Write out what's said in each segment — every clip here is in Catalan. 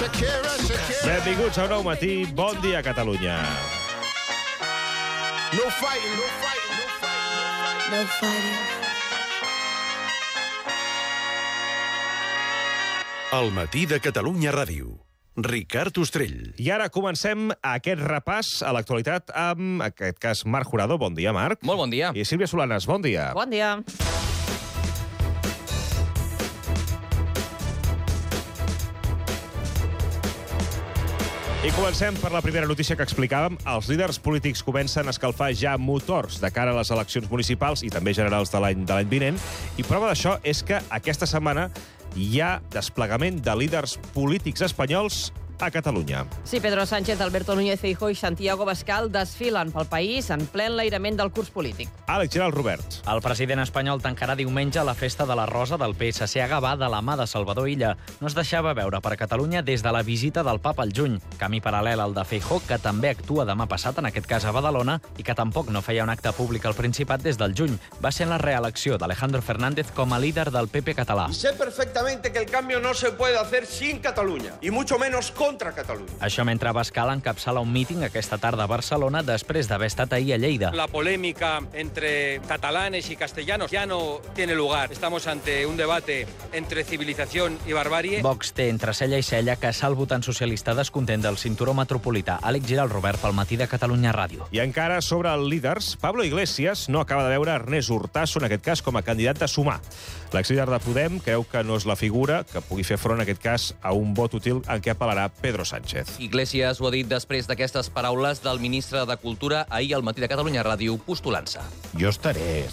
Benvinguts a un nou matí. Bon dia, Catalunya. No fighting, no fighting, no fighting. No fighting. El matí de Catalunya Ràdio. Ricard Ostrell. I ara comencem aquest repàs a l'actualitat amb, en aquest cas, Marc Jurado. Bon dia, Marc. Molt bon dia. I Sílvia Solanes, bon dia. Bon dia. I comencem per la primera notícia que explicàvem. Els líders polítics comencen a escalfar ja motors de cara a les eleccions municipals i també generals de l'any vinent. I prova d'això és que aquesta setmana hi ha desplegament de líders polítics espanyols a Catalunya. Sí, Pedro Sánchez, Alberto Núñez Feijóo i Santiago Abascal desfilen pel país en ple enlairament del curs polític. Àlex Giral, Robert. El president espanyol tancarà diumenge la festa de la Rosa del PSC a Gavà de la mà de Salvador Illa. No es deixava veure per Catalunya des de la visita del papa al juny. Camí paral·lel al de Feijóo, que també actua demà passat, en aquest cas a Badalona, i que tampoc no feia un acte públic al Principat des del juny. Va ser en la reelecció d'Alejandro Fernández com a líder del PP català. Y sé perfectamente que el cambio no se puede hacer sin Cataluña, y mucho menos contra Cataluña. Això mentre Abascal encapçala un míting aquesta tarda a Barcelona després d'haver estat ahir a Lleida. La polémica entre catalanes y castellanos ya no tiene lugar. Estamos ante un debate entre civilización y barbarie. Vox té entre cella i cella que el votant socialista descontent del cinturó metropolità. Àlex Giral, Robert, pel matí de Catalunya Ràdio. I encara sobre els líders, Pablo Iglesias no acaba de veure Ernest Urtasun, en aquest cas, com a candidat de Sumar. L'exlíder de Podem creu que no és la figura que pugui fer front, en aquest cas, a un vot útil en què apel·larà Pedro Sánchez. Iglesias ho ha dit després d'aquestes paraules del ministre de Cultura ahir al matí de Catalunya Ràdio postulant-se. Jo estaré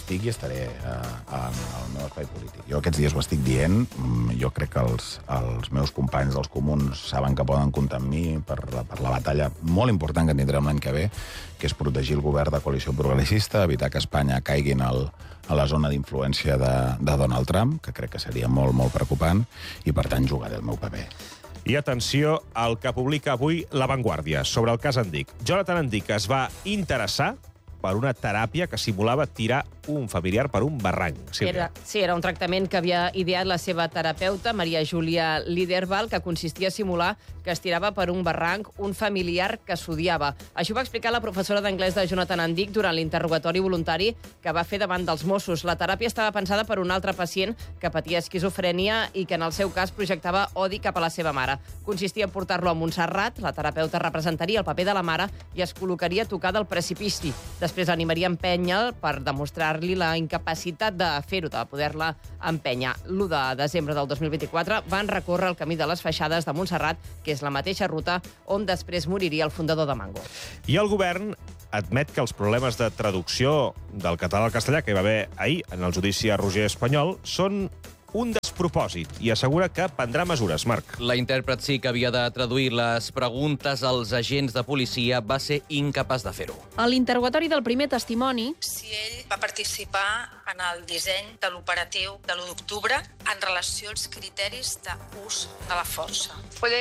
al meu espai polític. Jo aquests dies ho estic dient. Jo crec que els meus companys dels comuns saben que poden comptar amb mi per la batalla molt important que tindrem l'any que ve, que és protegir el govern de coalició progressista, evitar que Espanya caigui a la zona d'influència de Donald Trump, que crec que seria molt, molt preocupant, i per tant jugaré el meu paper. I atenció al que publica avui La Vanguardia sobre el cas Andic. Jonathan Andic es va interessar per una teràpia que simulava tirar un familiar per un barranc. Era un tractament que havia ideat la seva terapeuta, Maria Júlia Liderval, que consistia a simular que es tirava per un barranc un familiar que s'odiava. Això va explicar la professora d'anglès de Jonathan Andic durant l'interrogatori voluntari que va fer davant dels Mossos. La teràpia estava pensada per un altre pacient que patia esquizofrènia i que en el seu cas projectava odi cap a la seva mare. Consistia en portar-lo a Montserrat, la terapeuta representaria el paper de la mare i es col·locaria a tocar del precipici. Després l'animaria a empènyer per demostrar-li la incapacitat de fer-ho, de poder-la empènyer. L'1 de desembre del 2024 van recórrer el camí de les Feixades de Montserrat, que és la mateixa ruta on després moriria el fundador de Mango. I el govern admet que els problemes de traducció del català al castellà que hi va haver ahir en el judici a Roger Espanyol són un despropòsit i assegura que prendrà mesures. Marc. La intèrpret sí que havia de traduir les preguntes als agents de policia, va ser incapaç de fer-ho. A l'interrogatori del primer testimoni, si ell va participar en el disseny de l'operatiu de l'1 d'octubre en relació als criteris d'ús de la força.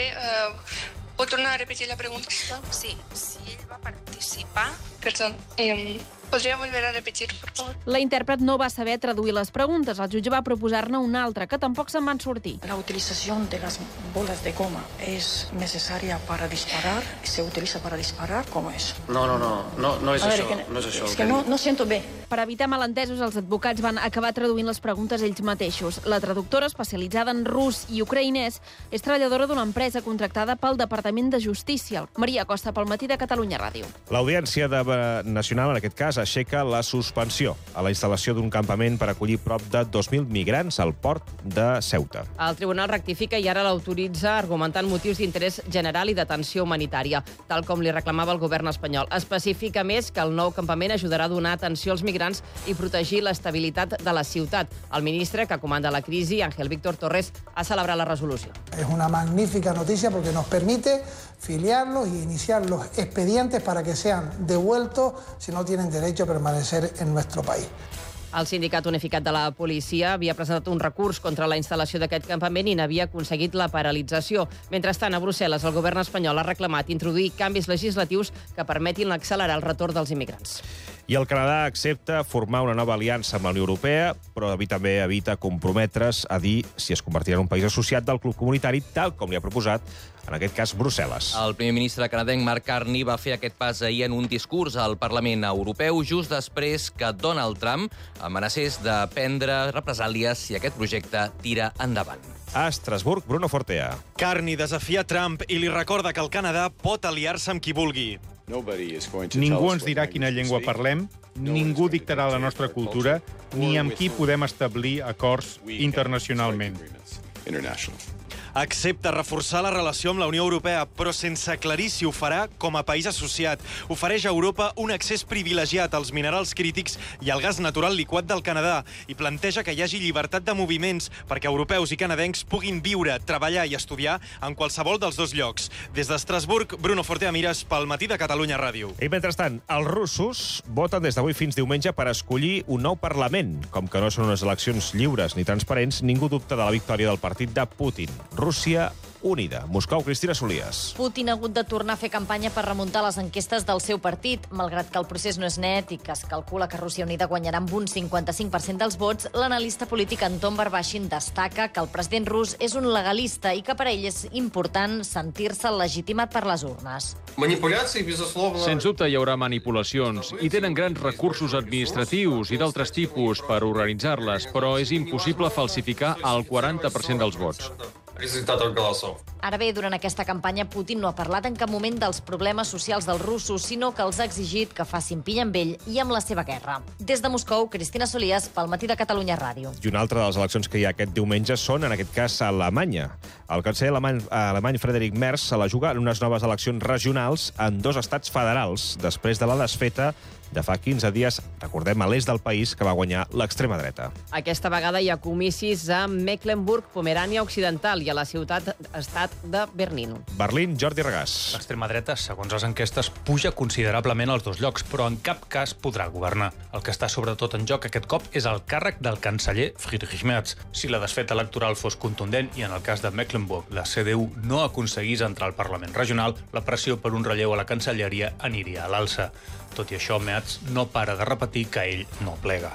¿Puedo tornar a repetir la pregunta? Sí, si ell va participar... Perdón, ¿podría volver a repetir, por favor? la intèrpret no va saber traduir les preguntes. El jutge va proposar-ne una altra, que tampoc se'n van sortir. La utilización de las bolas de goma es necesaria para disparar. ¿Se utiliza para disparar? ¿Cómo es? No és això. No és això. És que no sento bé. Per evitar malentesos, els advocats van acabar traduint les preguntes ells mateixos. La traductora, especialitzada en rus i ucraïnès, és treballadora d'una empresa contractada pel Departament de Justícia. Maria Costa, pel matí de Catalunya Ràdio. L'Audiència Nacional, en aquest cas, aixeca la suspensió a la instal·lació d'un campament per acollir prop de 2.000 migrants al port de Ceuta. El tribunal rectifica i ara l'autoritza argumentant motius d'interès general i d'atenció humanitària, tal com li reclamava el govern espanyol. Especifica més que el nou campament ajudarà a donar atenció als migrants i protegir l'estabilitat de la ciutat. El ministre que comanda la crisi, Ángel Víctor Torres, ha celebrat la resolució. Es una magnífica noticia porque nos permite filiarlos y iniciar los expedientes para que sean devueltos si no tienen derecho a permanecer en nuestro país. El Sindicat Unificat de la Policia havia presentat un recurs contra la instal·lació d'aquest campament i n'havia aconseguit la paralització. Mentrestant, a Brussel·les, el govern espanyol ha reclamat introduir canvis legislatius que permetin accelerar el retorn dels immigrants. I el Canadà accepta formar una nova aliança amb la Unió Europea, però també evita comprometre's a dir si es convertirà en un país associat del club comunitari, tal com li ha proposat, en aquest cas, Brussel·les. El primer ministre canadenc Mark Carney va fer aquest pas ahir en un discurs al Parlament Europeu just després que Donald Trump amenacés de prendre represàlies si aquest projecte tira endavant. A Estrasburg, Bruno Fortea. Carney desafia Trump i li recorda que el Canadà pot aliar-se amb qui vulgui. Ningú ens dirà quina llengua parlem, ningú dictarà la nostra cultura, ni amb qui podem establir acords internacionalment. Accepta reforçar la relació amb la Unió Europea, però sense aclarir si ho farà com a país associat. Ofereix a Europa un accés privilegiat als minerals crítics i al gas natural liquat del Canadà i planteja que hi hagi llibertat de moviments perquè europeus i canadencs puguin viure, treballar i estudiar en qualsevol dels dos llocs. Des d'Estrasburg, Bruno Fortea Mires pel Matí de Catalunya Ràdio. I mentrestant, els russos voten des d'avui fins diumenge per escollir un nou Parlament. Com que no són unes eleccions lliures ni transparents, ningú dubta de la victòria del partit de Putin. Rússia unida. Moscou, Cristina Solias. Putin ha hagut de tornar a fer campanya per remuntar les enquestes del seu partit. Malgrat que el procés no és net i que es calcula que Rússia Unida guanyarà amb un 55% dels vots, l'analista polític Anton Barbashin destaca que el president rus és un legalista i que per a ell és important sentir-se legitimat per les urnes. Sens dubte hi haurà manipulacions i tenen grans recursos administratius i d'altres tipus per organitzar-les, però és impossible falsificar el 40% dels vots. Ara bé, durant aquesta campanya, Putin no ha parlat en cap moment dels problemes socials dels russos, sinó que els ha exigit que facin pinya amb ell i amb la seva guerra. Des de Moscou, Cristina Solias, pel Matí de Catalunya Ràdio. I una altra de les eleccions que hi ha aquest diumenge són, en aquest cas, a Alemanya. El canceller alemany Friedrich Merz se la juga en unes noves eleccions regionals en 2 estats federals, després de la desfeta de fa 15 dies, recordem, a l'est del país, que va guanyar l'extrema dreta. Aquesta vegada hi ha comicis a Mecklenburg, Pomerània Occidental i a la ciutat-estat de Berlín. Berlín, Jordi Regàs. L'extrema dreta, segons les enquestes, puja considerablement als 2 llocs, però en cap cas podrà governar. El que està sobretot en joc aquest cop és el càrrec del canceller Friedrich Merz. Si la desfeta electoral fos contundent i en el cas de Mecklenburg la CDU no aconseguís entrar al Parlament regional, la pressió per un relleu a la cancelleria aniria a l'alça. Tot i això, Merz no para de repetir que ell no plega.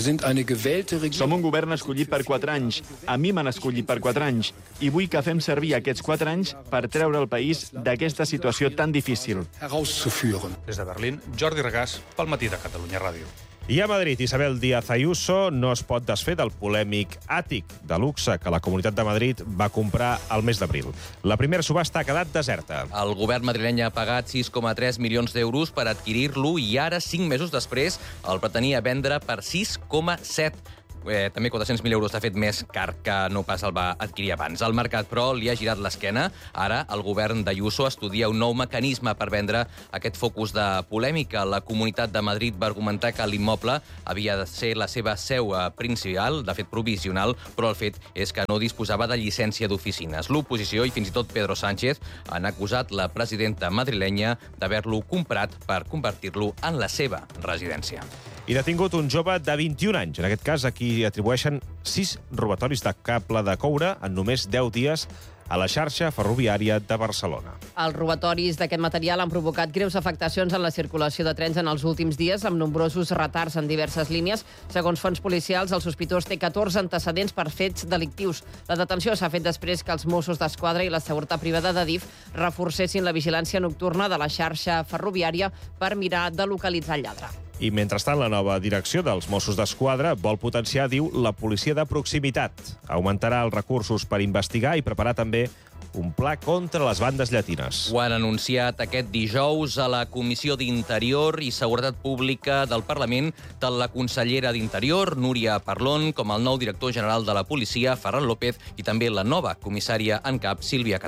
Som un govern escollit per 4 anys. A mi m'han escollit per 4 anys. I vull que fem servir aquests 4 anys per treure el país d'aquesta situació tan difícil. Des de Berlín, Jordi Regàs, pel Matí de Catalunya Ràdio. I a Madrid, Isabel Díaz Ayuso no es pot desfer del polèmic àtic de luxe que la Comunitat de Madrid va comprar al mes d'abril. La primera subhasta ha quedat deserta. El govern madrileny ha pagat 6,3 milions d'euros per adquirir-lo i ara, 5 mesos després, el pretenia vendre per 6,7. També 400.000 euros de fet més car que no pas el va adquirir abans. El mercat, però, li ha girat l'esquena. Ara, el govern d'Ayuso estudia un nou mecanisme per vendre aquest focus de polèmica. La Comunitat de Madrid va argumentar que l'immoble havia de ser la seva seu principal, de fet provisional, però el fet és que no disposava de llicència d'oficines. L'oposició i fins i tot Pedro Sánchez han acusat la presidenta madrilenya d'haver-lo comprat per convertir-lo en la seva residència. I detingut un jove de 21 anys, en aquest cas a qui atribueixen 6 robatoris de cable de coure en només 10 dies a la xarxa ferroviària de Barcelona. Els robatoris d'aquest material han provocat greus afectacions en la circulació de trens en els últims dies, amb nombrosos retards en diverses línies. Segons fonts policials, el sospitós té 14 antecedents per fets delictius. La detenció s'ha fet després que els Mossos d'Esquadra i la seguretat privada de DIF reforcessin la vigilància nocturna de la xarxa ferroviària per mirar de localitzar el lladre. I mentrestant, la nova direcció dels Mossos d'Esquadra vol potenciar, diu, la policia de proximitat. Augmentarà els recursos per investigar i preparar també un pla contra les bandes llatines. Ho han anunciat aquest dijous a la Comissió d'Interior i Seguretat Pública del Parlament, tant la consellera d'Interior, Núria Parlon, com el nou director general de la policia, Ferran López, i també la nova comissària en cap, Sílvia Catà.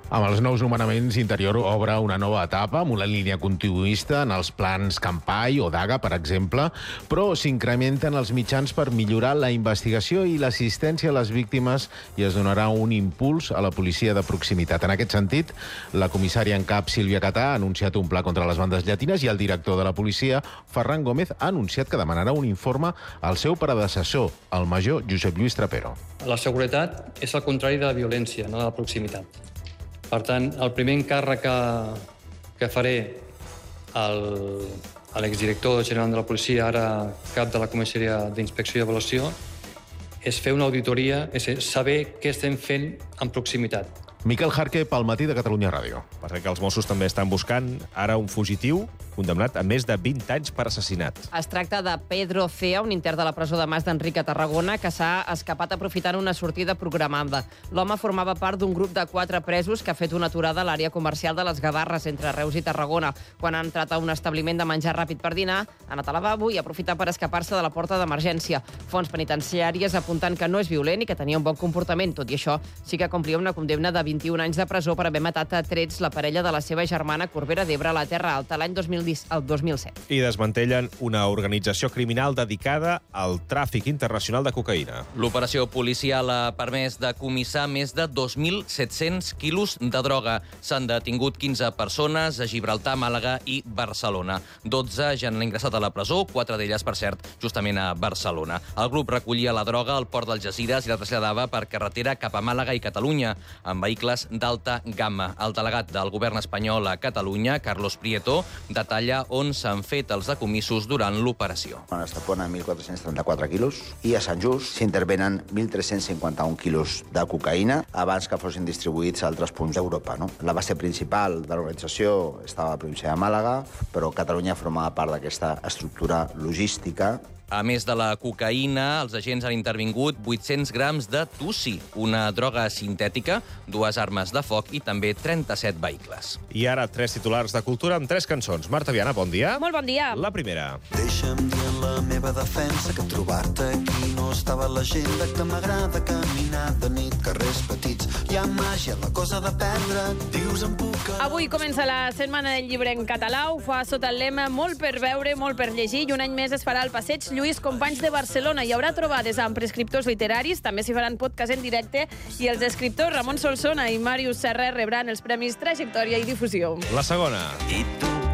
Amb els nous nomenaments, Interior obre una nova etapa amb una línia continuista en els plans Campai o Daga, per exemple, però s'incrementen els mitjans per millorar la investigació i l'assistència a les víctimes i es donarà un impuls a la policia de proximitat. En aquest sentit, la comissària en cap, Sílvia Catà, ha anunciat un pla contra les bandes llatines i el director de la policia, Ferran Gómez, ha anunciat que demanarà un informe al seu predecessor, el major Josep Lluís Trapero. La seguretat és el contrari de la violència, no de la proximitat. Per tant, el primer encàrrec que faré a l'exdirector general de la policia, ara cap de la comissaria d'inspecció i avaluació, és fer una auditoria, és saber què estem fent en proximitat. Miquel Jarque, pel Matí de Catalunya Ràdio. Perquè que els Mossos també estan buscant ara un fugitiu condemnat a més de 20 anys per assassinat. Es tracta de Pedro Cea, un intern de la presó de Mas d'Enric a Tarragona, que s'ha escapat aprofitant una sortida programada. L'home formava part d'un grup de 4 presos que ha fet una aturada a l'àrea comercial de les Gavarres, entre Reus i Tarragona. Quan ha entrat a un establiment de menjar ràpid per dinar, ha anat al lavabo i ha aprofitat per escapar-se de la porta d'emergència. Fonts penitenciàries apuntant que no és violent i que tenia un bon comportament. Tot i això, sí que complia una condemna de 21 anys de presó per haver matat a trets la parella de la seva germana Corbera d'Ebre a la Terra Alta l'any 2007. I desmantellen una organització criminal dedicada al tràfic internacional de cocaïna. L'operació policial ha permès decomissar més de 2.700 quilos de droga. S'han detingut 15 persones a Gibraltar, Màlaga i Barcelona. 12 ja han ingressat a la presó, 4 d'elles, per cert, justament a Barcelona. El grup recollia la droga al port d'Algesires i la traslladava per carretera cap a Màlaga i Catalunya, amb vehicles d'alta gamma. El delegat del govern espanyol a Catalunya, Carlos Prieto, detalla on s'han fet els decomissos durant l'operació. A Estepona, 1.434 quilos, i a Sant Just s'intervenen 1.351 quilos de cocaïna abans que fossin distribuïts a altres punts d'Europa. La base principal de l'organització estava a la província de Màlaga, però Catalunya formava part d'aquesta estructura logística. A més de la cocaïna, els agents han intervingut 800 grams de tussi, una droga sintètica, 2 armes de foc i també 37 vehicles. I ara 3 titulars de cultura amb 3 cançons. Marta Viana, bon dia. Molt bon dia. La primera. Deixa'm dir en la meva defensa que trobar-te aquí no estava a l'agenda, que m'agrada caminar de nit, carrers petits. Hi ha màgia, la cosa de perdre, dius em puc... Avui comença la Setmana del Llibre en català, ho fa sota el lema Molt per veure, molt per llegir, i un any més es farà el passeig Lluís Companys de Barcelona. Hi haurà trobades amb prescriptors literaris, també s'hi faran podcasts en directe, i els escriptors Ramon Solsona i Màrius Serra rebran els premis Trajectòria i Difusió. La segona. I tu